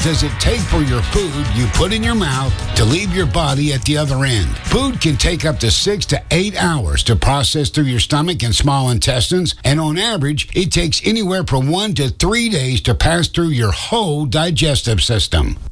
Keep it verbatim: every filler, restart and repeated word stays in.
does it take for your food you put in your mouth to leave your body at the other end? Food can take up to six to eight hours to process through your stomach and small intestines, and on average, it takes anywhere from one to three days to pass through your whole digestive system.